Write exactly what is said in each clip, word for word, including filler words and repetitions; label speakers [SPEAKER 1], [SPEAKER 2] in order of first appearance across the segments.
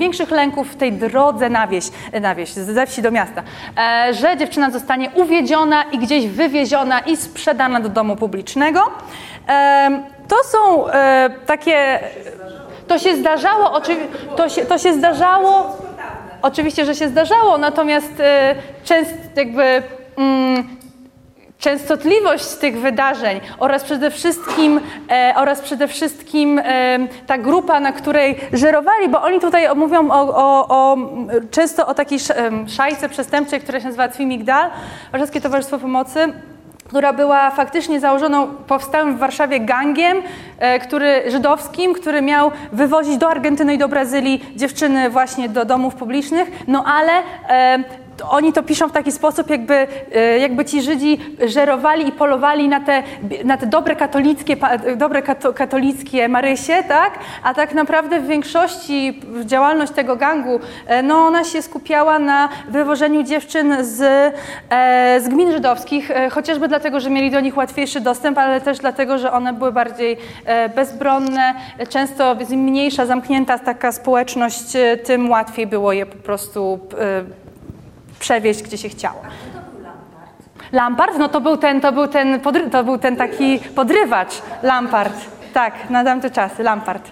[SPEAKER 1] największych lęków w tej drodze na wieś, na wieś ze wsi do miasta, e, że dziewczyna zostanie uwiedziona i gdzieś wywieziona i sprzedana do domu publicznego. E, to są e, takie... To się zdarzało, oczywi- to, się, to się zdarzało, oczywiście, że się zdarzało, natomiast e, częst, jakby... Mm, częstotliwość tych wydarzeń oraz przede wszystkim, e, oraz przede wszystkim e, ta grupa, na której żerowali, bo oni tutaj mówią o, o, o, często o takiej szajce przestępczej, która się nazywa Twimigdal, Warszawskie Towarzystwo Pomocy, która była faktycznie założoną powstałym w Warszawie gangiem, e, który, żydowskim, który miał wywozić do Argentyny i do Brazylii dziewczyny właśnie do domów publicznych, no ale e, oni to piszą w taki sposób, jakby, jakby ci Żydzi żerowali i polowali na te, na te dobre katolickie, dobre katolickie Marysie, tak? A tak naprawdę w większości działalność tego gangu, no ona się skupiała na wywożeniu dziewczyn z, z gmin żydowskich, chociażby dlatego, że mieli do nich łatwiejszy dostęp, ale też dlatego, że one były bardziej bezbronne, często im mniejsza, zamknięta taka społeczność, tym łatwiej było je po prostu przewieźć, gdzie się chciało.
[SPEAKER 2] A kto to był Lampart?
[SPEAKER 1] Lampart? No to był ten, to był ten, podry, to był ten taki podrywacz. Lampart. Tak, na tamte czasy. Lampart.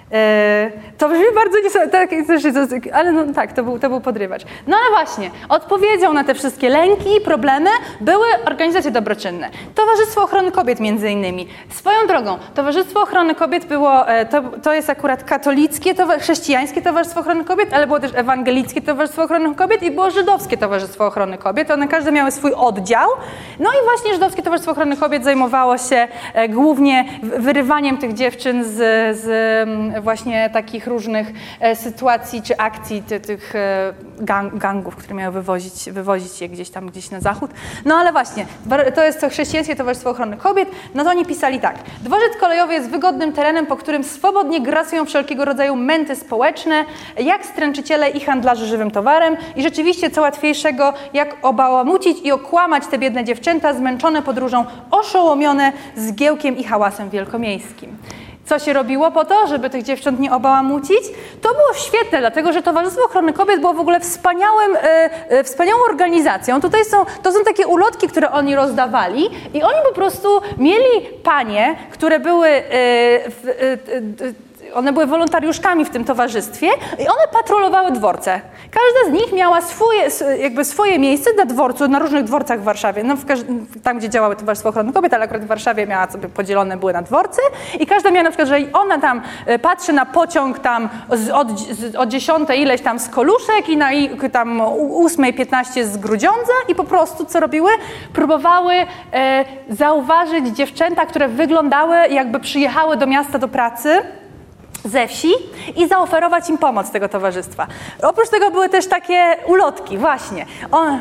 [SPEAKER 1] To brzmi bardzo niesamowite, ale no tak, to był, to był podrywacz. No ale właśnie, odpowiedzią na te wszystkie lęki i problemy były organizacje dobroczynne. Towarzystwo Ochrony Kobiet między innymi. Swoją drogą, Towarzystwo Ochrony Kobiet było, to, to jest akurat katolickie, to, chrześcijańskie Towarzystwo Ochrony Kobiet, ale było też ewangelickie Towarzystwo Ochrony Kobiet i było żydowskie Towarzystwo Ochrony Kobiet. One każde miały swój oddział. No i właśnie żydowskie Towarzystwo Ochrony Kobiet zajmowało się głównie wyrywaniem tych dziewczyn z, z właśnie takich różnych e, sytuacji czy akcji ty, tych e, gang, gangów, które miały wywozić, wywozić je gdzieś tam, gdzieś na zachód. No ale właśnie, to jest to Chrześcijańskie Towarzystwo Ochrony Kobiet, no to oni pisali tak. Dworzec kolejowy jest wygodnym terenem, po którym swobodnie grasują wszelkiego rodzaju męty społeczne, jak stręczyciele i handlarze żywym towarem i rzeczywiście co łatwiejszego, jak obałamucić i okłamać te biedne dziewczęta zmęczone podróżą, oszołomione zgiełkiem i hałasem wielkomiejskim. Co się robiło po to, żeby tych dziewcząt nie obałamucić? To było świetne, dlatego że Towarzystwo Ochrony Kobiet było w ogóle wspaniałym, e, e, wspaniałą organizacją. Tutaj są, to są takie ulotki, które oni rozdawali i oni po prostu mieli panie, które były e, w, e, e, one były wolontariuszkami w tym towarzystwie i one patrolowały dworce. Każda z nich miała swoje, jakby swoje miejsce na dworcu, na różnych dworcach w Warszawie. No w tam, gdzie działały Towarzystwo Ochrony Kobiet, ale akurat w Warszawie miała sobie podzielone były na dworce i każda miała na przykład, że ona tam patrzy na pociąg tam z, od, z, od dziesiątej ileś tam z Koluszek i na i, tam ósmej piętnaście z Grudziądza i po prostu co robiły? Próbowały e, zauważyć dziewczęta, które wyglądały jakby przyjechały do miasta do pracy ze wsi i zaoferować im pomoc tego towarzystwa. Oprócz tego były też takie ulotki, właśnie. On,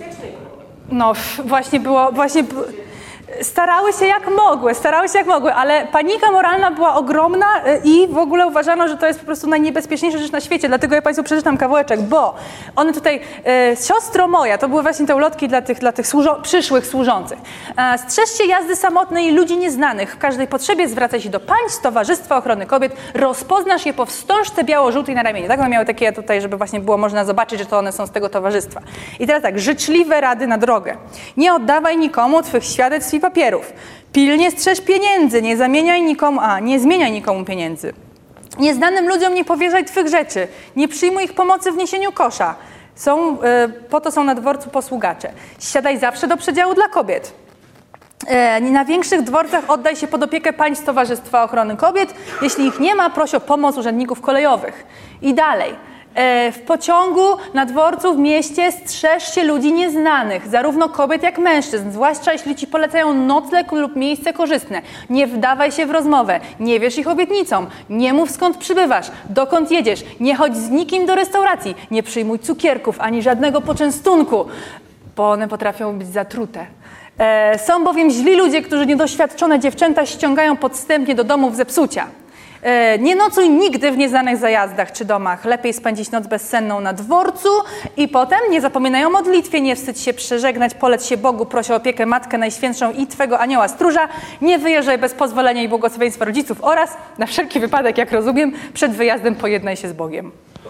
[SPEAKER 1] no właśnie było, właśnie starały się jak mogły, starały się jak mogły, ale panika moralna była ogromna i w ogóle uważano, że to jest po prostu najniebezpieczniejsza rzecz na świecie, dlatego ja Państwu przeczytam kawałeczek, bo one tutaj, e, siostro moja, to były właśnie te ulotki dla tych, dla tych służo, przyszłych służących. E, strzeżcie jazdy samotnej i ludzi nieznanych. W każdej potrzebie zwracaj się do państw Towarzystwa Ochrony Kobiet, rozpoznasz je po wstążce biało-żółtej na ramieniu. Tak, one miały takie tutaj, żeby właśnie było można zobaczyć, że to one są z tego towarzystwa. I teraz tak, życzliwe rady na drogę. Nie oddawaj nikomu twych świadectw i papierów. Pilnie strzeż pieniędzy, nie zamieniaj nikomu, a nie zmieniaj nikomu pieniędzy. Nieznanym ludziom nie powierzaj twych rzeczy, nie przyjmuj ich pomocy w niesieniu kosza. Są, y, po to są na dworcu posługacze. Siadaj zawsze do przedziału dla kobiet. E, na większych dworcach oddaj się pod opiekę państw Towarzystwa Ochrony Kobiet. Jeśli ich nie ma, proś o pomoc urzędników kolejowych. I dalej. W pociągu, na dworcu, w mieście strzeż się ludzi nieznanych, zarówno kobiet jak mężczyzn, zwłaszcza jeśli ci polecają nocleg lub miejsce korzystne. Nie wdawaj się w rozmowę, nie wierz ich obietnicom, nie mów skąd przybywasz, dokąd jedziesz, nie chodź z nikim do restauracji, nie przyjmuj cukierków ani żadnego poczęstunku, bo one potrafią być zatrute. E, są bowiem źli ludzie, którzy niedoświadczone dziewczęta ściągają podstępnie do domów zepsucia. E, nie nocuj nigdy w nieznanych zajazdach czy domach. Lepiej spędzić noc bezsenną na dworcu i potem nie zapominaj o modlitwie, nie wstydź się przeżegnać, poleć się Bogu, prosi o opiekę Matkę Najświętszą i Twego anioła stróża. Nie wyjeżdżaj bez pozwolenia i błogosławieństwa rodziców oraz, na wszelki wypadek, jak rozumiem, przed wyjazdem pojednaj się z Bogiem.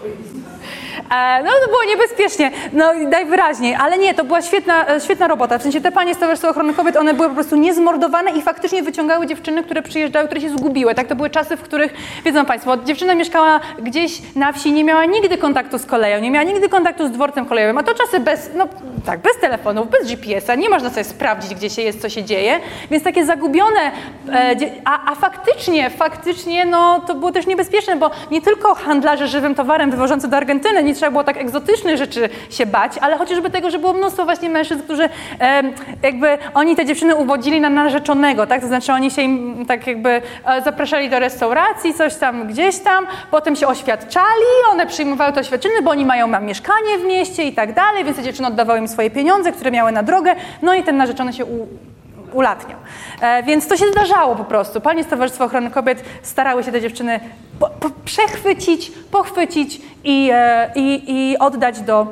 [SPEAKER 1] E, no to było niebezpiecznie, no najwyraźniej, ale nie, to była świetna, świetna robota. W sensie te panie z Towarzystwa Ochrony Kobiet, one były po prostu niezmordowane i faktycznie wyciągały dziewczyny, które przyjeżdżały, które się zgubiły. Tak, to były czasy, w których, wiedzą Państwo, dziewczyna mieszkała gdzieś na wsi, nie miała nigdy kontaktu z koleją, nie miała nigdy kontaktu z dworcem kolejowym, a to czasy bez, no tak, bez telefonów, bez G P S a, nie można sobie sprawdzić, gdzie się jest, co się dzieje, więc takie zagubione, e, a, a faktycznie, faktycznie, no to było też niebezpieczne, bo nie tylko handlarze żywym towarem wywożący do Argentyny, nie trzeba było tak egzotycznych rzeczy się bać, ale chociażby tego, że było mnóstwo właśnie mężczyzn, którzy e, jakby, oni te dziewczyny uwodzili na narzeczonego, tak, to znaczy oni się im tak jakby e, zapraszali do restauracji, coś tam, gdzieś tam, potem się oświadczali, one przyjmowały te oświadczyny, bo oni mają ma mieszkanie w mieście i tak dalej, więc te dziewczyny oddawały im swoje pieniądze, które miały na drogę, no i ten narzeczony się u, ulatniał. E, więc to się zdarzało po prostu. Panie z Towarzystwa Ochrony Kobiet starały się te dziewczyny po, po, przechwycić, pochwycić i, e, i, i oddać do,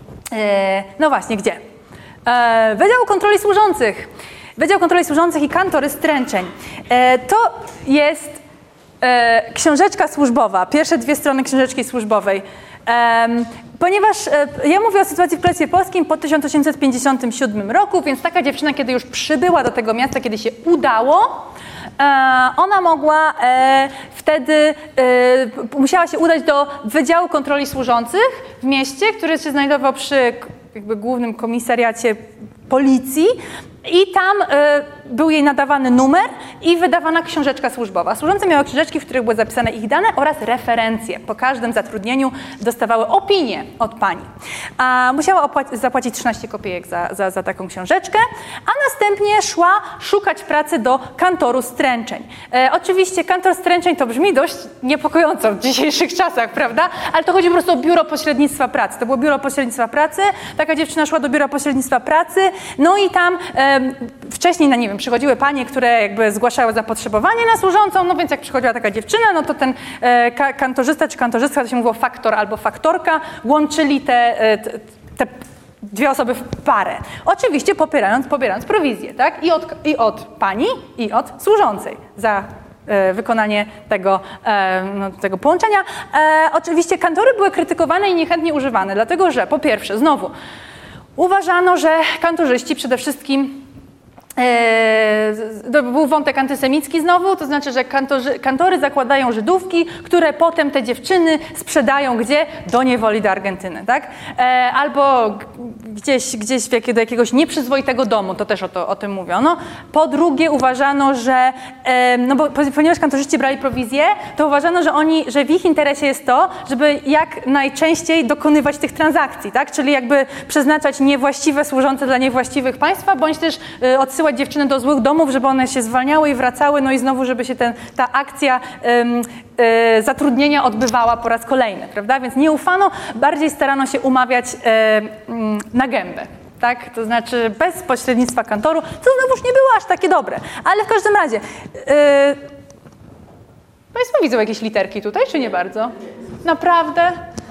[SPEAKER 1] e, no właśnie, gdzie? E, Wydział Kontroli Służących. Wydział Kontroli Służących i kantory stręczeń. E, to jest e, książeczka służbowa, pierwsze dwie strony książeczki służbowej. Um, ponieważ e, ja mówię o sytuacji w Królestwie Polskim po tysiąc osiemset pięćdziesiątym siódmym roku, więc taka dziewczyna, kiedy już przybyła do tego miasta, kiedy się udało, e, ona mogła e, wtedy, e, musiała się udać do Wydziału Kontroli Służących w mieście, który się znajdował przy jakby głównym komisariacie policji i tam y, był jej nadawany numer i wydawana książeczka służbowa. Służące miały książeczki, w których były zapisane ich dane oraz referencje. Po każdym zatrudnieniu dostawały opinię od pani. A musiała zapłacić trzynaście kopiejek za, za, za taką książeczkę, a następnie szła szukać pracy do kantoru stręczeń. E, oczywiście kantor stręczeń to brzmi dość niepokojąco w dzisiejszych czasach, prawda? Ale to chodzi po prostu o biuro pośrednictwa pracy. To było biuro pośrednictwa pracy, taka dziewczyna szła do biura pośrednictwa pracy, no i tam e, wcześniej, no nie wiem, przychodziły panie, które jakby zgłaszały zapotrzebowanie na służącą, no więc jak przychodziła taka dziewczyna, no to ten e, ka- kantorzysta czy kantorzystka, to się mówiło faktor albo faktorka, łączyli te, e, te, te dwie osoby w parę. Oczywiście popierając, pobierając prowizję, tak? I od, i od pani, i od służącej za e, wykonanie tego, e, no, tego połączenia. E, oczywiście kantory były krytykowane i niechętnie używane, dlatego że po pierwsze, znowu, uważano, że kantorzyści przede wszystkim to był wątek antysemicki znowu, to znaczy, że kantorzy, kantory zakładają Żydówki, które potem te dziewczyny sprzedają gdzie? Do niewoli do Argentyny, tak? Albo gdzieś, gdzieś do jakiegoś nieprzyzwoitego domu, to też o, to, o tym mówiono. Po drugie uważano, że, no bo ponieważ kantorzyści brali prowizję, to uważano, że oni, że w ich interesie jest to, żeby jak najczęściej dokonywać tych transakcji, tak? Czyli jakby przeznaczać niewłaściwe służące dla niewłaściwych państwa, bądź też odsyłać dziewczyny do złych domów, żeby one się zwalniały i wracały, no i znowu, żeby się ten, ta akcja ym, y, zatrudnienia odbywała po raz kolejny, prawda? Więc nie ufano, bardziej starano się umawiać y, y, na gębę. Tak? To znaczy bez pośrednictwa kantoru, co znowuż nie było aż takie dobre. Ale w każdym razie, yy, Państwo widzą jakieś literki tutaj, czy nie bardzo? Naprawdę?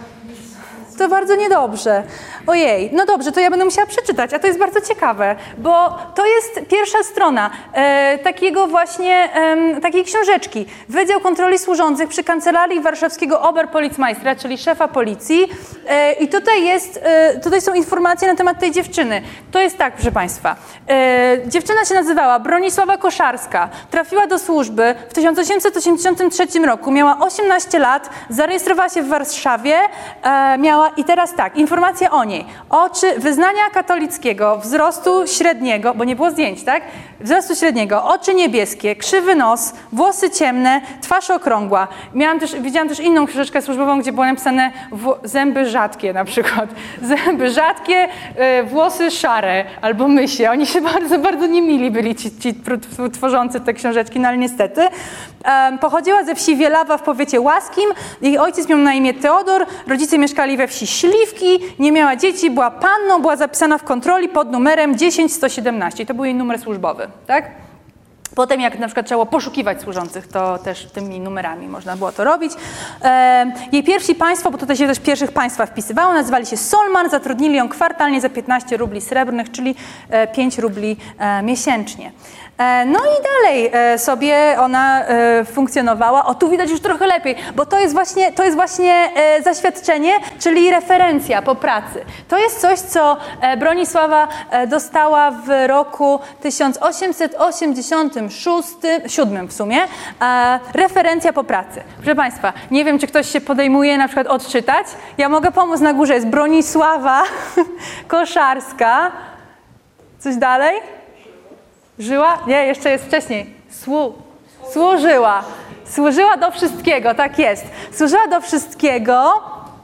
[SPEAKER 1] To bardzo niedobrze. Ojej, no dobrze, to ja będę musiała przeczytać, a to jest bardzo ciekawe, bo to jest pierwsza strona e, takiego właśnie, e, takiej książeczki. Wydział Kontroli Służących przy Kancelarii Warszawskiego Oberpolizmeistera, czyli szefa policji. E, I tutaj jest, e, tutaj są informacje na temat tej dziewczyny. To jest tak, proszę Państwa. E, dziewczyna się nazywała Bronisława Koszarska. Trafiła do służby w tysiąc osiemset osiemdziesiątym trzecim roku. Miała osiemnaście lat, zarejestrowała się w Warszawie, e, miała i teraz tak, informacja o niej. Oczy, wyznania katolickiego, wzrostu średniego, bo nie było zdjęć, tak? Wzrostu średniego, oczy niebieskie, krzywy nos, włosy ciemne, twarz okrągła. Miałam też, widziałam też inną książeczkę służbową, gdzie było napisane w, zęby rzadkie na przykład. Zęby rzadkie, y, włosy szare albo mysie. Oni się bardzo, bardzo niemili byli, ci, ci tworzący te książeczki, no ale niestety. Um, pochodziła ze wsi Wielawa w powiecie łaskim. Jej ojciec miał na imię Teodor, rodzice mieszkali we wsi Śliwki, nie miała dzieci, była panną, była zapisana w kontroli pod numerem dziesięć sto siedemnaście. To był jej numer służbowy, tak? Potem jak na przykład trzeba było poszukiwać służących, to też tymi numerami można było to robić. E, jej pierwsi państwo, bo tutaj się też pierwszych państwa wpisywało, nazywali się Solman, zatrudnili ją kwartalnie za piętnaście rubli srebrnych, czyli e, pięć rubli e, miesięcznie. E, no i dalej e, sobie ona e, funkcjonowała. O, tu widać już trochę lepiej, bo to jest właśnie, to jest właśnie e, zaświadczenie, czyli referencja po pracy. To jest coś, co e, Bronisława e, dostała w roku tysiąc osiemset osiemdziesiątym siódmym w sumie, e, referencja po pracy. Proszę Państwa, nie wiem, czy ktoś się podejmuje na przykład odczytać. Ja mogę pomóc, na górze jest Bronisława Koszarska. Coś dalej? Żyła? Nie, jeszcze jest wcześniej. Słu, służyła. Służyła do wszystkiego, tak jest. Służyła do wszystkiego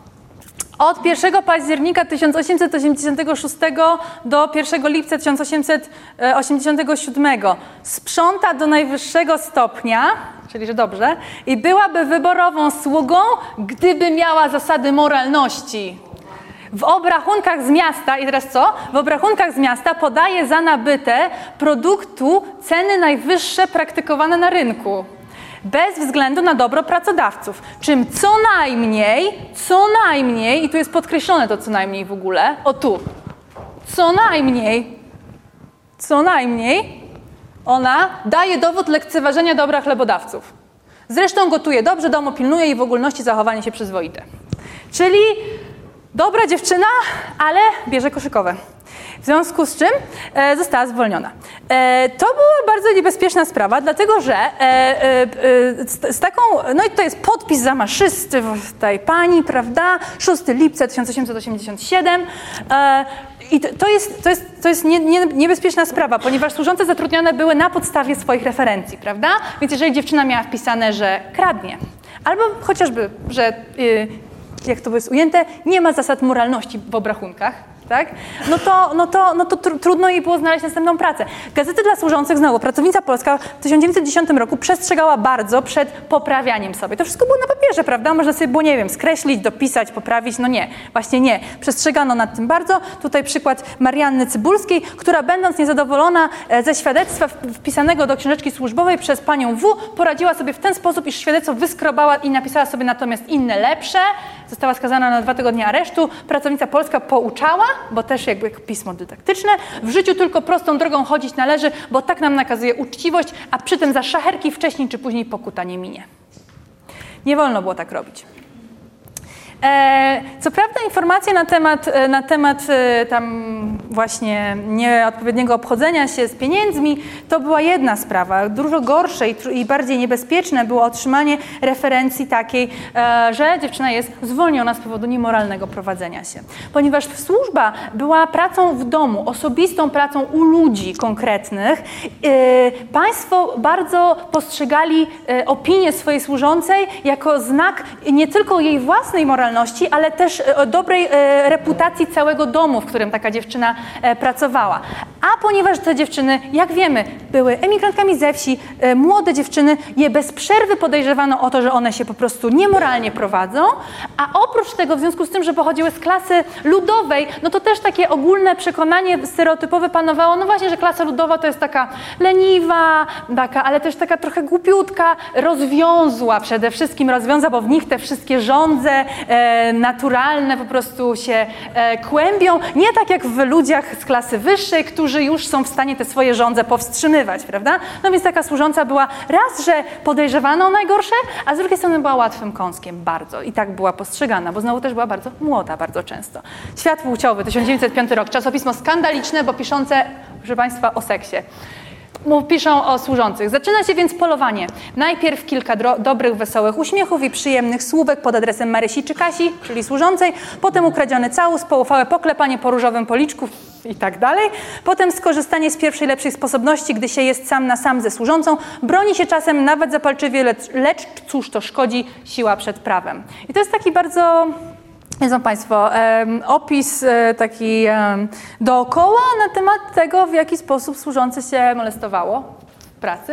[SPEAKER 1] od pierwszego października tysiąc osiemset osiemdziesiątego szóstego do pierwszego lipca tysiąc osiemset osiemdziesiątego siódmego. Sprząta do najwyższego stopnia, czyli że dobrze, i byłaby wyborową sługą, gdyby miała zasady moralności. W obrachunkach z miasta, i teraz co? W obrachunkach z miasta podaje za nabyte produktu ceny najwyższe praktykowane na rynku. Bez względu na dobro pracodawców. Czym co najmniej, co najmniej, i tu jest podkreślone to co najmniej w ogóle, o tu, co najmniej, co najmniej ona daje dowód lekceważenia dobra chlebodawców. Zresztą gotuje dobrze, domu pilnuje i w ogólności zachowanie się przyzwoite. Czyli dobra dziewczyna, ale bierze koszykowe. W związku z czym e, została zwolniona. E, to była bardzo niebezpieczna sprawa, dlatego że e, e, z, z taką, no i to jest podpis zamaszysty tej pani, prawda, szóstego lipca tysiąc osiemset osiemdziesiątego siódmego. E, I to, to jest, to jest, to jest nie, nie, niebezpieczna sprawa, ponieważ służące zatrudnione były na podstawie swoich referencji, prawda? Więc jeżeli dziewczyna miała wpisane, że kradnie, albo chociażby, że... Y, jak to jest ujęte, nie ma zasad moralności w obrachunkach, tak? No to, no to, no to tr trudno jej było znaleźć następną pracę. Gazety dla służących, znowu, Pracownica Polska w tysiąc dziewięćset dziesiątym roku przestrzegała bardzo przed poprawianiem sobie. To wszystko było na papierze, prawda? Można sobie było, nie wiem, skreślić, dopisać, poprawić. No nie, właśnie nie. Przestrzegano nad tym bardzo. Tutaj przykład Marianny Cybulskiej, która będąc niezadowolona ze świadectwa wpisanego do książeczki służbowej przez panią W, poradziła sobie w ten sposób, iż świadectwo wyskrobała i napisała sobie natomiast inne, lepsze. Została skazana na dwa tygodnie aresztu. Pracownica Polska pouczała, bo też jakby pismo dydaktyczne, w życiu tylko prostą drogą chodzić należy, bo tak nam nakazuje uczciwość, a przy tym za szacherki wcześniej czy później pokuta nie minie. Nie wolno było tak robić. E, co prawda informacje na temat, na temat e, tam właśnie nieodpowiedniego obchodzenia się z pieniędzmi to była jedna sprawa. Dużo gorsze i, i bardziej niebezpieczne było otrzymanie referencji takiej, e, że dziewczyna jest zwolniona z powodu niemoralnego prowadzenia się. Ponieważ służba była pracą w domu, osobistą pracą u ludzi konkretnych, e, państwo bardzo postrzegali e, opinię swojej służącej jako znak nie tylko jej własnej moralności, ale też dobrej reputacji całego domu, w którym taka dziewczyna pracowała. A ponieważ te dziewczyny, jak wiemy, były emigrantkami ze wsi, młode dziewczyny, je bez przerwy podejrzewano o to, że one się po prostu niemoralnie prowadzą, a oprócz tego, w związku z tym, że pochodziły z klasy ludowej, no to też takie ogólne przekonanie stereotypowe panowało, no właśnie, że klasa ludowa to jest taka leniwa, taka, ale też taka trochę głupiutka, rozwiązła przede wszystkim, rozwiąza, bo w nich te wszystkie żądze e, naturalne po prostu się e, kłębią, nie tak jak w ludziach z klasy wyższej, którzy już są w stanie te swoje żądze powstrzymywać, prawda? No więc taka służąca była raz, że podejrzewano o najgorsze, a z drugiej strony była łatwym kąskiem bardzo i tak była postrzegana, bo znowu też była bardzo młoda bardzo często. Świat płciowy, tysiąc dziewięćset piąty rok, czasopismo skandaliczne, bo piszące, proszę Państwa, o seksie. Piszą o służących. Zaczyna się więc polowanie. Najpierw kilka dobrych, wesołych uśmiechów i przyjemnych słówek pod adresem Marysi czy Kasi, czyli służącej, potem ukradziony całus, poufałe poklepanie po różowym policzku i tak dalej. Potem skorzystanie z pierwszej lepszej sposobności, gdy się jest sam na sam ze służącą, broni się czasem nawet zapalczywie, lecz, lecz cóż to szkodzi, siła przed prawem. I to jest taki bardzo... Wiedzą Państwo, um, opis um, taki um, dookoła na temat tego, w jaki sposób służące się molestowało w pracy.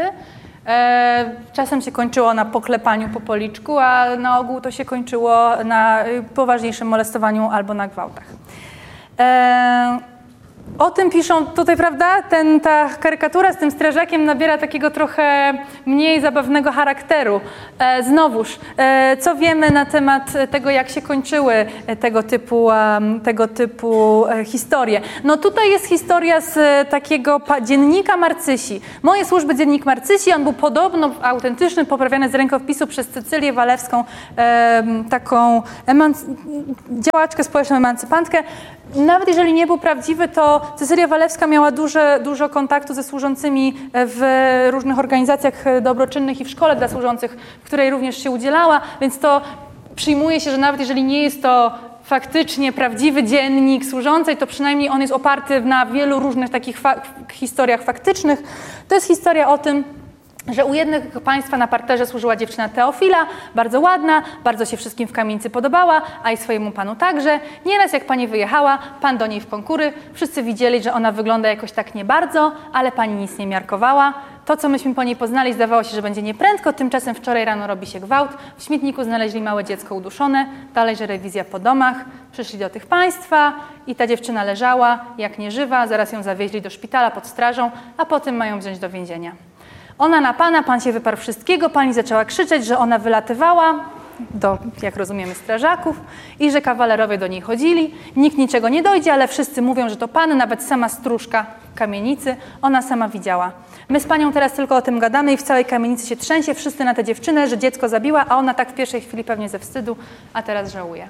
[SPEAKER 1] E, czasem się kończyło na poklepaniu po policzku, a na ogół to się kończyło na y, poważniejszym molestowaniu albo na gwałtach. E, O tym piszą tutaj, prawda, Ten, ta karykatura z tym strażakiem nabiera takiego trochę mniej zabawnego charakteru. E, znowuż, e, co wiemy na temat tego, jak się kończyły tego typu, um, tego typu e, historie? No tutaj jest historia z e, takiego pa, dziennika Marcysi. Moje służby dziennik Marcysi, on był podobno autentyczny, poprawiany z rękopisu przez Cecylię Walewską, e, taką emancy- działaczkę społeczną, emancypantkę. Nawet jeżeli nie był prawdziwy, to Cecylia Walewska miała duże, dużo kontaktu ze służącymi w różnych organizacjach dobroczynnych i w szkole dla służących, w której również się udzielała, więc to przyjmuje się, że nawet jeżeli nie jest to faktycznie prawdziwy dziennik służącej, to przynajmniej on jest oparty na wielu różnych takich fa- historiach faktycznych. To jest historia o tym, że u jednego państwa na parterze służyła dziewczyna Teofila, bardzo ładna, bardzo się wszystkim w kamienicy podobała, a i swojemu panu także. Nieraz jak pani wyjechała, pan do niej w konkury, wszyscy widzieli, że ona wygląda jakoś tak nie bardzo, ale pani nic nie miarkowała. To, co myśmy po niej poznali, zdawało się, że będzie nieprędko, tymczasem wczoraj rano robi się gwałt, w śmietniku znaleźli małe dziecko uduszone, dalej, że rewizja po domach, przyszli do tych państwa i ta dziewczyna leżała jak nieżywa, zaraz ją zawieźli do szpitala pod strażą, a potem mają wziąć do więzienia. Ona na pana, pan się wyparł wszystkiego, pani zaczęła krzyczeć, że ona wylatywała do, jak rozumiemy, strażaków i że kawalerowie do niej chodzili. Nikt niczego nie dojdzie, ale wszyscy mówią, że to pan, nawet sama stróżka kamienicy, ona sama widziała. My z panią teraz tylko o tym gadamy i w całej kamienicy się trzęsie, wszyscy na tę dziewczynę, że dziecko zabiła, a ona tak w pierwszej chwili pewnie ze wstydu, a teraz żałuje.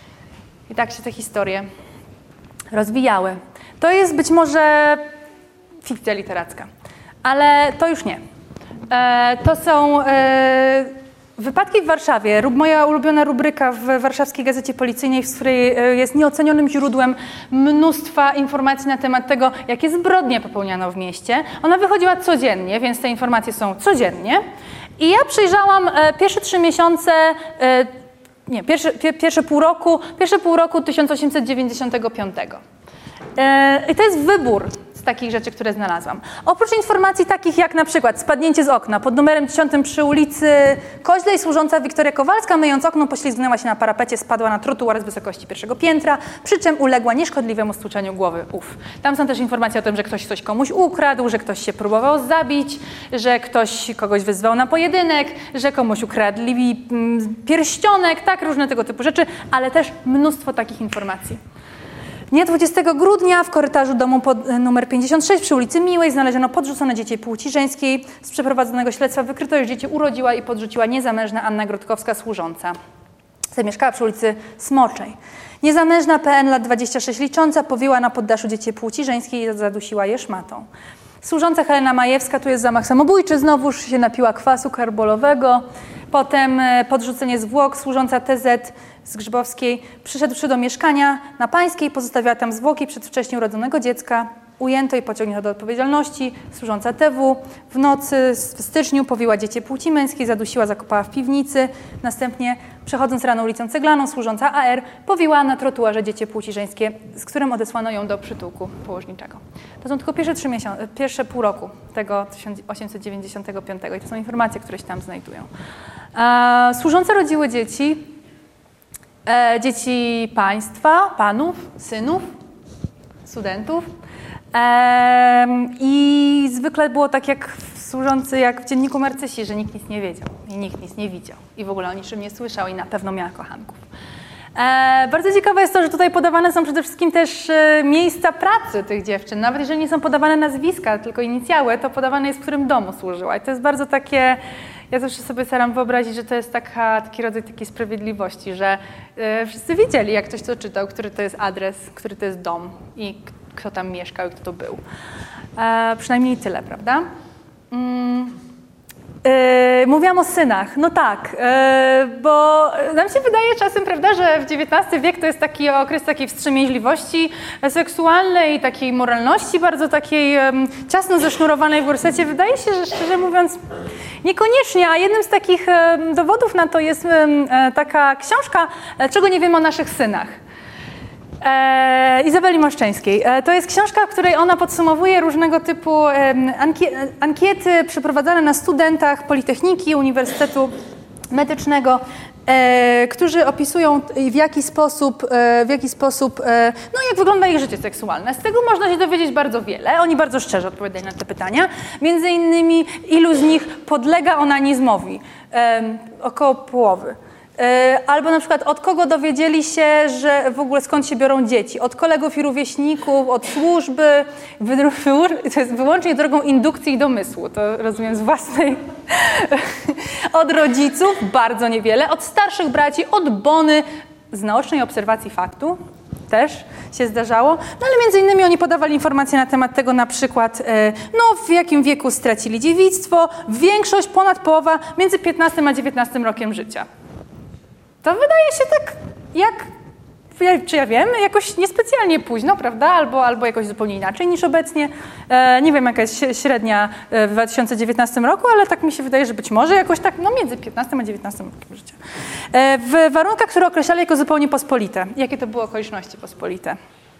[SPEAKER 1] I tak się te historie rozwijały. To jest być może fikcja literacka. Ale to już nie. E, to są e, wypadki w Warszawie. Moja ulubiona rubryka w warszawskiej gazecie policyjnej, w której jest nieocenionym źródłem mnóstwa informacji na temat tego, jakie zbrodnie popełniano w mieście. Ona wychodziła codziennie, więc te informacje są codziennie. I ja przejrzałam e, pierwsze trzy miesiące, e, nie, pierwsze, pie, pierwsze pół roku, pierwsze pół roku tysiąc osiemset dziewięćdziesiątego piątego. E, I to jest wybór z takich rzeczy, które znalazłam. Oprócz informacji takich jak na przykład spadnięcie z okna pod numerem dziesiątym przy ulicy Koźlej służąca Wiktoria Kowalska, myjąc okno, poślizgnęła się na parapecie, spadła na trotuar z wysokości pierwszego piętra, przy czym uległa nieszkodliwemu stłuczeniu głowy. Uf. Tam są też informacje o tym, że ktoś coś komuś ukradł, że ktoś się próbował zabić, że ktoś kogoś wyzwał na pojedynek, że komuś ukradli pierścionek, tak, różne tego typu rzeczy, ale też mnóstwo takich informacji. Dnia dwudziestego grudnia w korytarzu domu pod numer pięćdziesiąt sześć przy ulicy Miłej znaleziono podrzucone dziecię płci żeńskiej. Z przeprowadzonego śledztwa wykryto, że dziecię urodziła i podrzuciła niezamężna Anna Grotkowska, służąca. Zamieszkała przy ulicy Smoczej. Niezamężna P N lat dwadzieścia sześć licząca powiła na poddaszu dziecię płci żeńskiej i zadusiła je szmatą. Służąca Helena Majewska, tu jest zamach samobójczy, znowuż się napiła kwasu karbolowego. Potem podrzucenie zwłok, służąca T Z z Grzybowskiej, przyszedłszy do mieszkania na Pańskiej, pozostawiła tam zwłoki przedwcześnie urodzonego dziecka, ujęto i pociągnięto do odpowiedzialności. Służąca T W w nocy w styczniu powiła dziecię płci męskiej, zadusiła, zakopała w piwnicy. Następnie, przechodząc rano ulicą Ceglaną, służąca A R powiła na trotuarze dziecię płci żeńskie, z którym odesłano ją do przytułku położniczego. To są tylko pierwsze, trzy miesiące, pierwsze pół roku tego tysiąc osiemset dziewięćdziesiątego piątego i to są informacje, które się tam znajdują. E, służące rodziły dzieci, e, dzieci państwa, panów, synów, studentów. Ehm, I zwykle było tak jak w służący, jak w dzienniku Marcysi, że nikt nic nie wiedział i nikt nic nie widział i w ogóle o niczym nie słyszał i na pewno miała kochanków. Ehm, bardzo ciekawe jest to, że tutaj podawane są przede wszystkim też e, miejsca pracy tych dziewczyn. Nawet jeżeli nie są podawane nazwiska, tylko inicjały, to podawane jest, w którym domu służyła. I to jest bardzo takie... Ja zawsze sobie staram wyobrazić, że to jest taka, taki rodzaj takiej sprawiedliwości, że e, wszyscy wiedzieli, jak ktoś to czytał, który to jest adres, który to jest dom i kto tam mieszkał i kto to był. E, przynajmniej tyle, prawda? Mm. E, mówiłam o synach. No tak, e, bo nam się wydaje czasem, prawda, że w dziewiętnasty wiek to jest taki okres takiej wstrzemięźliwości seksualnej i takiej moralności bardzo takiej e, ciasno zesznurowanej w gorsecie. Wydaje się, że szczerze mówiąc niekoniecznie, a jednym z takich e, dowodów na to jest e, taka książka Czego nie wiemy o naszych synach. E, Izabeli Moszczeńskiej. E, to jest książka, w której ona podsumowuje różnego typu e, ankie, ankiety przeprowadzane na studentach Politechniki, Uniwersytetu Medycznego e, którzy opisują w jaki sposób, e, w jaki sposób e, no jak wygląda ich życie seksualne. Z tego można się dowiedzieć bardzo wiele. Oni bardzo szczerze odpowiadają na te pytania. Między innymi ilu z nich podlega onanizmowi? E, około połowy. Albo na przykład od kogo dowiedzieli się, że w ogóle skąd się biorą dzieci? Od kolegów i rówieśników, od służby, to jest wyłącznie drogą indukcji i domysłu, to rozumiem z własnej. Od rodziców, bardzo niewiele, od starszych braci, od bony, z naocznej obserwacji faktu też się zdarzało, no ale między innymi oni podawali informacje na temat tego na przykład, no w jakim wieku stracili dziewictwo, większość, ponad połowa, między piętnastym a dziewiętnastym rokiem życia. To wydaje się tak, jak, czy ja wiem, jakoś niespecjalnie późno, prawda? Albo, albo jakoś zupełnie inaczej niż obecnie. E, nie wiem, jaka jest średnia w dwa tysiące dziewiętnastym roku, ale tak mi się wydaje, że być może jakoś tak, no między piętnastym a dziewiętnastym rokiem życia. E, w warunkach, które określali jako zupełnie pospolite. Jakie to były okoliczności pospolite?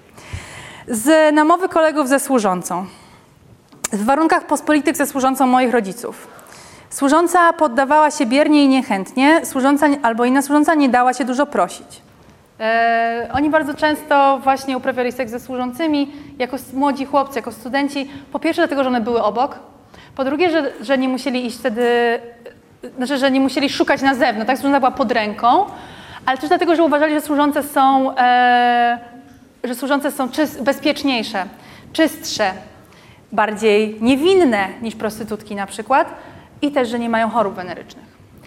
[SPEAKER 1] Z namowy kolegów ze służącą. W warunkach pospolitych ze służącą moich rodziców. Służąca poddawała się biernie i niechętnie, służąca albo inna służąca nie dała się dużo prosić. E, oni bardzo często właśnie uprawiali seks ze służącymi jako młodzi chłopcy, jako studenci. Po pierwsze dlatego, że one były obok. Po drugie, że, że nie musieli iść wtedy, znaczy, że nie musieli szukać na zewnątrz, tak? Służąca była pod ręką, ale też dlatego, że uważali, że służące są, e, że służące są czyst, bezpieczniejsze, czystsze, bardziej niewinne niż prostytutki na przykład. I też, że nie mają chorób wenerycznych.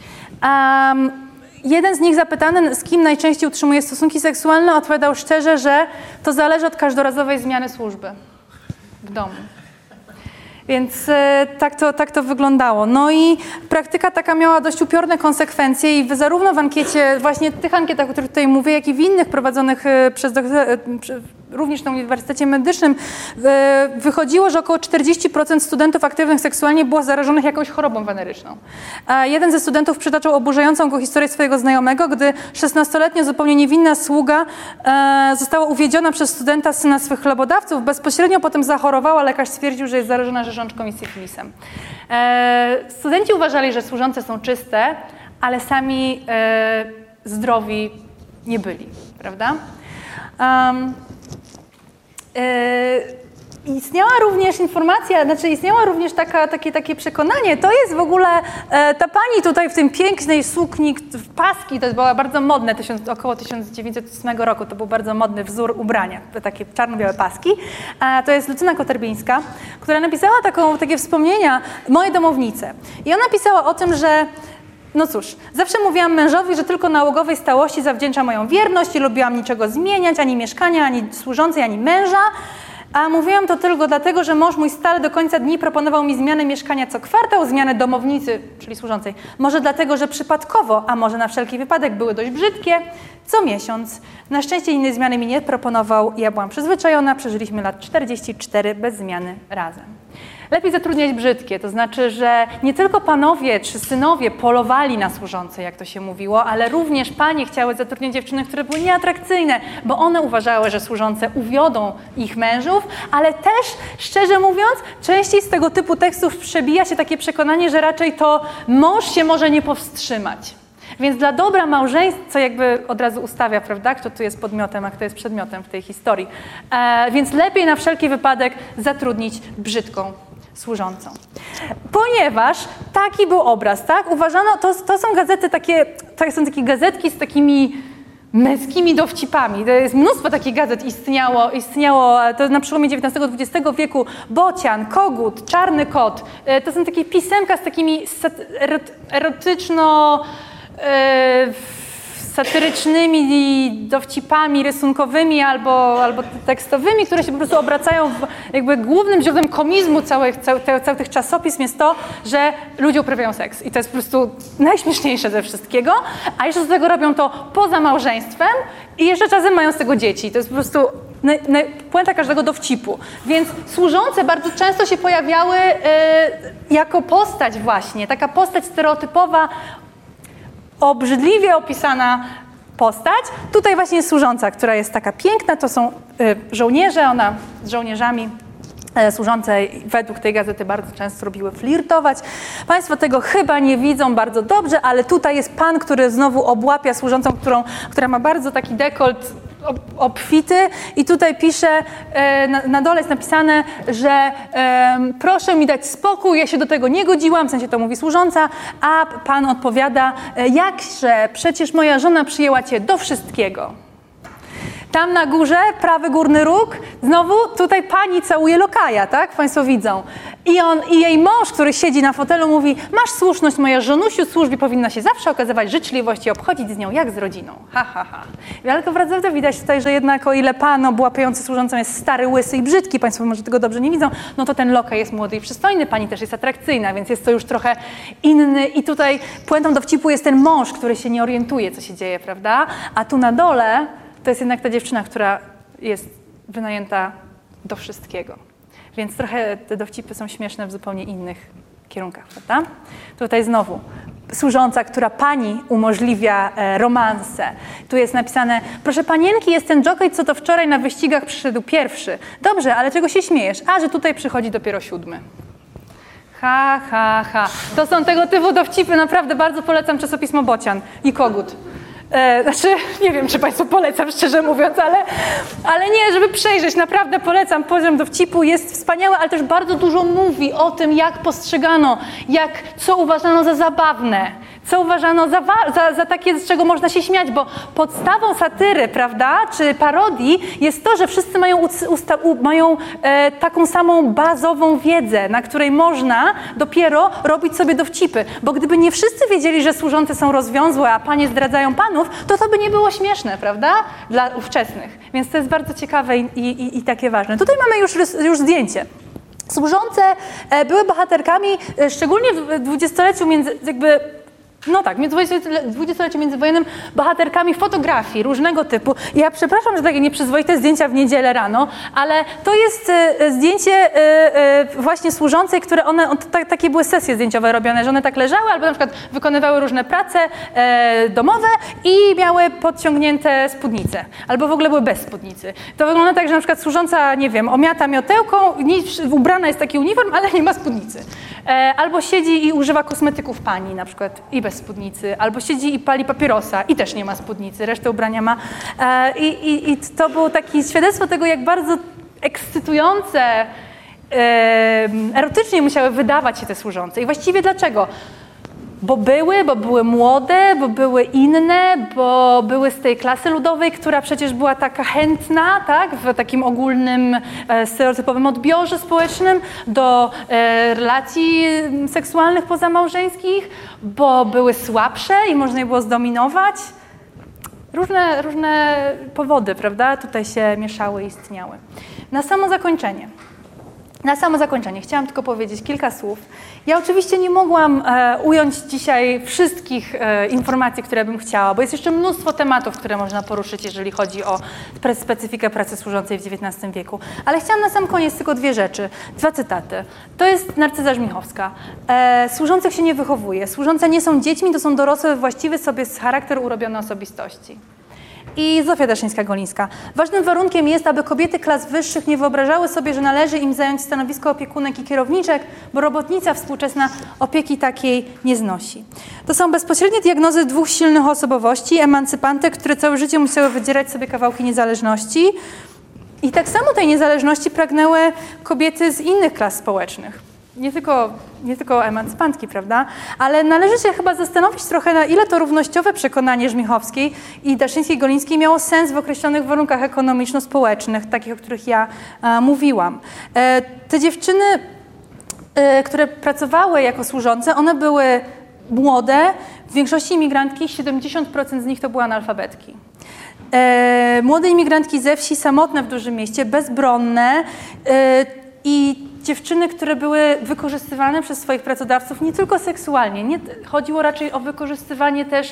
[SPEAKER 1] Um, jeden z nich zapytany, z kim najczęściej utrzymuje stosunki seksualne, odpowiadał szczerze, że to zależy od każdorazowej zmiany służby w domu. Więc e, tak, to, tak to wyglądało. No i praktyka taka miała dość upiorne konsekwencje i w, zarówno w ankiecie, właśnie tych ankietach, o których tutaj mówię, jak i w innych prowadzonych e, przez doktor, e, również na Uniwersytecie Medycznym, e, wychodziło, że około czterdzieści procent studentów aktywnych seksualnie było zarażonych jakąś chorobą weneryczną. A jeden ze studentów przytaczał oburzającą go historię swojego znajomego, gdy szesnastoletnia, zupełnie niewinna sługa e, została uwiedziona przez studenta, syna swych chlebodawców. Bezpośrednio potem zachorowała, lekarz stwierdził, że jest zarażona rzeżączką i syfilisem. E, studenci uważali, że służące są czyste, ale sami e, zdrowi nie byli, prawda? Um, e, Istniała również informacja, znaczy istniało również taka, takie, takie przekonanie, to jest w ogóle e, ta pani tutaj w tym pięknej sukni, w paski, to było bardzo modne, tysiąc, około tysiąc dziewięćset ósmego roku, to był bardzo modny wzór ubrania, takie czarno-białe paski. E, to jest Lucyna Koterbińska, która napisała taką, takie wspomnienia, moje domownice. I ona pisała o tym, że no cóż, zawsze mówiłam mężowi, że tylko nałogowej stałości zawdzięcza moją wierność i lubiłam niczego zmieniać, ani mieszkania, ani służącej, ani męża. A mówiłam to tylko dlatego, że mąż mój stale do końca dni proponował mi zmianę mieszkania co kwartał, zmianę domownicy, czyli służącej. Może dlatego, że przypadkowo, a może na wszelki wypadek były dość brzydkie, co miesiąc. Na szczęście innej zmiany mi nie proponował, ja byłam przyzwyczajona, przeżyliśmy lat czterdzieści cztery bez zmiany razem. Lepiej zatrudniać brzydkie, to znaczy, że nie tylko panowie czy synowie polowali na służące, jak to się mówiło, ale również panie chciały zatrudniać dziewczyny, które były nieatrakcyjne, bo one uważały, że służące uwiodą ich mężów, ale też, szczerze mówiąc, częściej z tego typu tekstów przebija się takie przekonanie, że raczej to mąż się może nie powstrzymać. Więc dla dobra małżeństwa, co jakby od razu ustawia, prawda, kto tu jest podmiotem, a kto jest przedmiotem w tej historii. E, więc lepiej na wszelki wypadek zatrudnić brzydką służącą. Ponieważ taki był obraz, tak? Uważano, to, to są gazety takie, to są takie gazetki z takimi męskimi dowcipami. To jest mnóstwo takich gazet istniało, istniało to na przełomie dziewiętnastego dwudziestego wieku. Bocian, Kogut, Czarny Kot. To są takie pisemka z takimi erotyczno satyrycznymi dowcipami rysunkowymi albo, albo tekstowymi, które się po prostu obracają w, jakby głównym źródłem komizmu całych, całych, całych tych czasopism jest to, że ludzie uprawiają seks. I to jest po prostu najśmieszniejsze ze wszystkiego, a jeszcze do tego robią to poza małżeństwem i jeszcze czasem mają z tego dzieci. To jest po prostu na, na, puenta każdego dowcipu. Więc służące bardzo często się pojawiały y, jako postać właśnie, taka postać stereotypowa, obrzydliwie opisana postać. Tutaj właśnie jest służąca, która jest taka piękna, to są y, żołnierze, ona z żołnierzami służące według tej gazety bardzo często lubiły flirtować. Państwo tego chyba nie widzą bardzo dobrze, ale tutaj jest pan, który znowu obłapia służącą, którą, która ma bardzo taki dekolt obfity i tutaj pisze, na, na dole jest napisane, że e, proszę mi dać spokój, ja się do tego nie godziłam, w sensie to mówi służąca, a pan odpowiada, jakże, przecież moja żona przyjęła cię do wszystkiego. Tam na górze, prawy górny róg, znowu tutaj pani całuje lokaja, tak? Państwo widzą. I on, i jej mąż, który siedzi na fotelu, mówi, masz słuszność, moja żonusiu, w służbie powinna się zawsze okazywać życzliwość i obchodzić z nią jak z rodziną. Ha, ha, ha. Ale to prawda widać tutaj, że jednak o ile pan obłapiający służącą jest stary, łysy i brzydki, państwo może tego dobrze nie widzą, no to ten lokaj jest młody i przystojny, pani też jest atrakcyjna, więc jest to już trochę inny. I tutaj puentą dowcipu jest ten mąż, który się nie orientuje, co się dzieje, prawda? A tu na dole to jest jednak ta dziewczyna, która jest wynajęta do wszystkiego. Więc trochę te dowcipy są śmieszne w zupełnie innych kierunkach, prawda? Tutaj znowu służąca, która pani umożliwia e, romanse. Tu jest napisane, proszę panienki, jest ten jockey, co to wczoraj na wyścigach przyszedł pierwszy. Dobrze, ale czego się śmiejesz? A, że tutaj przychodzi dopiero siódmy. Ha, ha, ha. To są tego typu dowcipy, naprawdę bardzo polecam czasopismo Bocian i Kogut. E, znaczy, nie wiem, czy państwu polecam, szczerze mówiąc, ale, ale nie, żeby przejrzeć, naprawdę polecam. Poziom dowcipu jest wspaniały, ale też bardzo dużo mówi o tym, jak postrzegano, jak, co uważano za zabawne, co uważano za, za, za takie, z czego można się śmiać, bo podstawą satyry, prawda, czy parodii jest to, że wszyscy mają, usta, u, mają e, taką samą bazową wiedzę, na której można dopiero robić sobie dowcipy, bo gdyby nie wszyscy wiedzieli, że służące są rozwiązłe, a panie zdradzają panów, to to by nie było śmieszne, prawda, dla ówczesnych. Więc to jest bardzo ciekawe i, i, i takie ważne. Tutaj mamy już, już zdjęcie. Służące e, były bohaterkami, e, szczególnie w dwudziestoleciu między, jakby No tak, w dwudziestoleciu międzywojennym bohaterkami fotografii różnego typu. Ja przepraszam, że takie nieprzyzwoite zdjęcia w niedzielę rano, ale to jest e, zdjęcie e, e, właśnie służącej, które one, on, ta, takie były sesje zdjęciowe robione, że one tak leżały albo na przykład wykonywały różne prace e, domowe i miały podciągnięte spódnice, albo w ogóle były bez spódnicy. To wygląda tak, że na przykład służąca, nie wiem, omiata miotełką, ubrana jest taki uniform, ale nie ma spódnicy. E, albo siedzi i używa kosmetyków pani na przykład i bez spódnicy, albo siedzi i pali papierosa i też nie ma spódnicy, resztę ubrania ma. E, i, I to było takie świadectwo tego, jak bardzo ekscytujące, e, erotycznie musiały wydawać się te służące. I właściwie dlaczego? Bo były, bo były młode, bo były inne, bo były z tej klasy ludowej, która przecież była taka chętna, tak, w takim ogólnym, e, stereotypowym odbiorze społecznym do e, relacji seksualnych pozamałżeńskich, bo były słabsze i można je było zdominować. Różne, różne powody, prawda, tutaj się mieszały i istniały. Na samo zakończenie. Na samo zakończenie chciałam tylko powiedzieć kilka słów. Ja oczywiście nie mogłam e, ująć dzisiaj wszystkich e, informacji, które bym chciała, bo jest jeszcze mnóstwo tematów, które można poruszyć, jeżeli chodzi o specyfikę pracy służącej w dziewiętnastym wieku. Ale chciałam na sam koniec tylko dwie rzeczy, dwa cytaty. To jest Narcyza Żmichowska. E, służących się nie wychowuje. Służące nie są dziećmi, to są dorosłe, właściwy sobie charakter urobione osobistości. I Zofia Daszyńska-Golińska. Ważnym warunkiem jest, aby kobiety klas wyższych nie wyobrażały sobie, że należy im zająć stanowisko opiekunek i kierowniczek, bo robotnica współczesna opieki takiej nie znosi. To są bezpośrednie diagnozy dwóch silnych osobowości, emancypantek, które całe życie musiały wydzierać sobie kawałki niezależności. I tak samo tej niezależności pragnęły kobiety z innych klas społecznych. Nie tylko, nie tylko emancypantki, prawda? Ale należy się chyba zastanowić trochę, na ile to równościowe przekonanie Żmichowskiej i Daszyńskiej-Golińskiej miało sens w określonych warunkach ekonomiczno-społecznych, takich, o których ja e, mówiłam. E, te dziewczyny, e, które pracowały jako służące, one były młode, w większości imigrantki, siedemdziesiąt procent z nich to były analfabetki. E, młode imigrantki ze wsi, samotne w dużym mieście, bezbronne e, i dziewczyny, które były wykorzystywane przez swoich pracodawców nie tylko seksualnie. Nie, chodziło raczej o wykorzystywanie też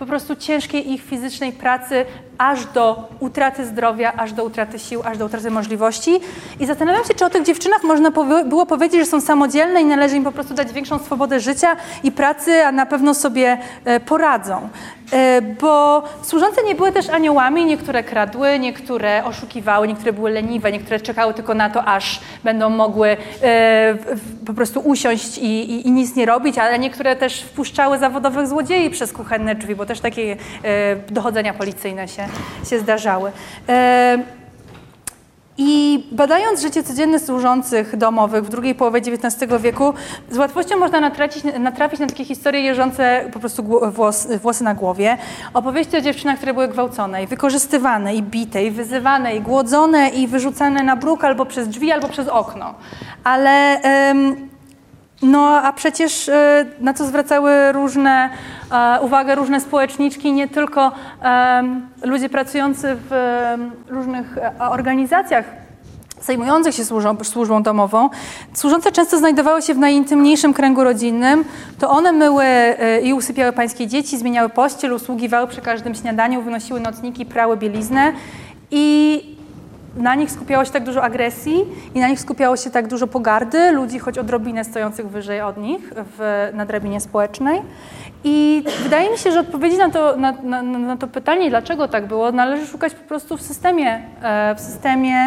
[SPEAKER 1] po prostu ciężkiej ich fizycznej pracy aż do utraty zdrowia, aż do utraty sił, aż do utraty możliwości. I zastanawiam się, czy o tych dziewczynach można powie- było powiedzieć, że są samodzielne i należy im po prostu dać większą swobodę życia i pracy, a na pewno sobie e, poradzą. E, bo służące nie były też aniołami, niektóre kradły, niektóre oszukiwały, niektóre były leniwe, niektóre czekały tylko na to, aż będą mogły e, w, w, po prostu usiąść i, i, i nic nie robić, ale niektóre też wpuszczały zawodowych złodziei przez kuchenne drzwi, bo też takie e, dochodzenia policyjne się, się zdarzały. E, I badając życie codzienne służących domowych w drugiej połowie dziewiętnastego wieku, z łatwością można natracić, natrafić na takie historie jeżące po prostu włos, włosy na głowie. Opowieści o dziewczynach, które były gwałcone i wykorzystywane, i bite, i wyzywane, i głodzone, i wyrzucane na bruk albo przez drzwi, albo przez okno. Ale... Ym, No a przecież na co zwracały różne, uwagę różne społeczniczki, nie tylko ludzie pracujący w różnych organizacjach zajmujących się służbą, służbą domową. Służące często znajdowały się w najintymniejszym kręgu rodzinnym. To one myły i usypiały pańskie dzieci, zmieniały pościel, usługiwały przy każdym śniadaniu, wynosiły nocniki, prały bieliznę i na nich skupiało się tak dużo agresji i na nich skupiało się tak dużo pogardy ludzi, choć odrobinę stojących wyżej od nich w, na drabinie społecznej. I wydaje mi się, że odpowiedzi na to, na, na, na to pytanie, dlaczego tak było, należy szukać po prostu w systemie, w systemie,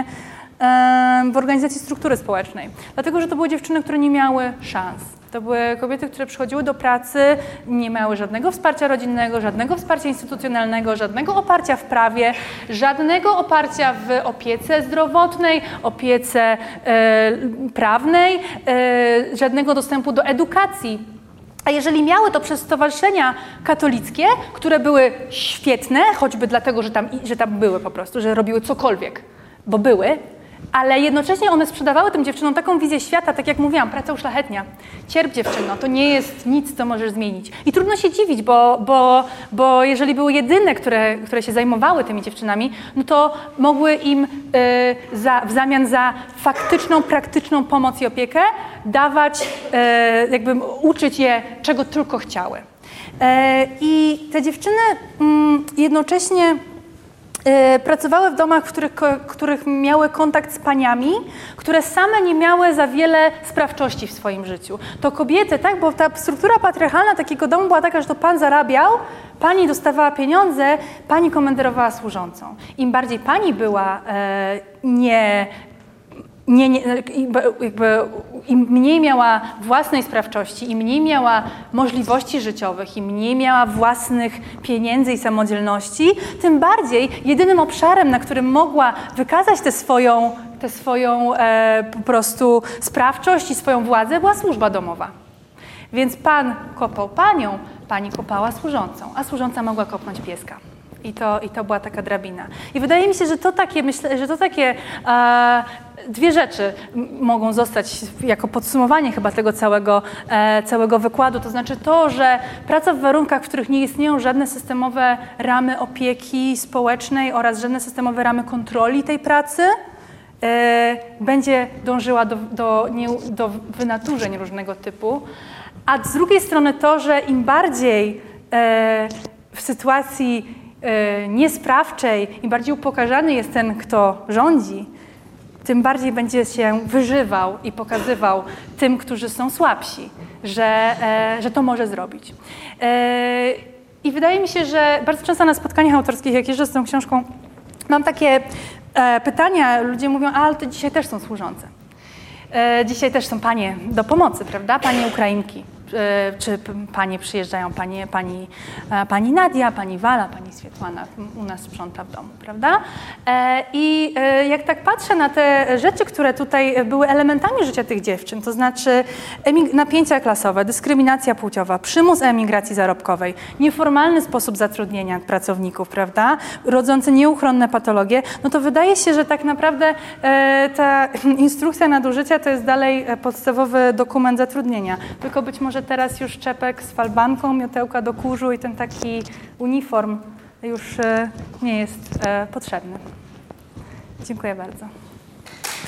[SPEAKER 1] w organizacji struktury społecznej. Dlatego, że to były dziewczyny, które nie miały szans. To były kobiety, które przychodziły do pracy, nie miały żadnego wsparcia rodzinnego, żadnego wsparcia instytucjonalnego, żadnego oparcia w prawie, żadnego oparcia w opiece zdrowotnej, opiece e, prawnej, e, żadnego dostępu do edukacji. A jeżeli miały to przez stowarzyszenia katolickie, które były świetne, choćby dlatego, że tam, że tam były po prostu, że robiły cokolwiek, bo były, ale jednocześnie one sprzedawały tym dziewczynom taką wizję świata, tak jak mówiłam, praca uszlachetnia. Cierp dziewczyno, to nie jest nic, co możesz zmienić. I trudno się dziwić, bo, bo, bo jeżeli były jedyne, które, które się zajmowały tymi dziewczynami, no to mogły im y, za, w zamian za faktyczną, praktyczną pomoc i opiekę dawać, y, jakby uczyć je, czego tylko chciały. Y, I te dziewczyny y, jednocześnie pracowały w domach, w których, których miały kontakt z paniami, które same nie miały za wiele sprawczości w swoim życiu. To kobiety, tak, bo ta struktura patriarchalna takiego domu była taka, że to pan zarabiał, pani dostawała pieniądze, pani komenderowała służącą. Im bardziej pani była e, nie... Nie, nie, jakby, im mniej miała własnej sprawczości, im mniej miała możliwości życiowych, im mniej miała własnych pieniędzy i samodzielności, tym bardziej jedynym obszarem, na którym mogła wykazać tę swoją, tę swoją e, po prostu sprawczość i swoją władzę, była służba domowa. Więc pan kopał panią, pani kopała służącą, a służąca mogła kopnąć pieska. I to, I to była taka drabina. I wydaje mi się, że to takie, myślę, że to takie e, dwie rzeczy mogą zostać jako podsumowanie chyba tego całego, e, całego wykładu. To znaczy to, że praca w warunkach, w których nie istnieją żadne systemowe ramy opieki społecznej oraz żadne systemowe ramy kontroli tej pracy, e, będzie dążyła do, do, nie, do wynaturzeń różnego typu. A z drugiej strony to, że im bardziej e, w sytuacji niesprawczej, im bardziej upokarzany jest ten, kto rządzi, tym bardziej będzie się wyżywał i pokazywał tym, którzy są słabsi, że, że to może zrobić. I wydaje mi się, że bardzo często na spotkaniach autorskich, jak jeżdżę z tą książką, mam takie pytania, ludzie mówią, a ale to dzisiaj też są służące. Dzisiaj też są panie do pomocy, prawda? Panie Ukrainki. Czy panie przyjeżdżają, panie, pani, pani Nadia, pani Wala, pani Swietłana u nas sprząta w domu, prawda? I jak tak patrzę na te rzeczy, które tutaj były elementami życia tych dziewczyn, to znaczy napięcia klasowe, dyskryminacja płciowa, przymus emigracji zarobkowej, nieformalny sposób zatrudnienia pracowników, prawda? Rodzące nieuchronne patologie, no to wydaje się, że tak naprawdę ta instrukcja nadużycia to jest dalej podstawowy dokument zatrudnienia, tylko być może teraz już czepek z falbanką, miotełka do kurzu i ten taki uniform już nie jest potrzebny. Dziękuję bardzo.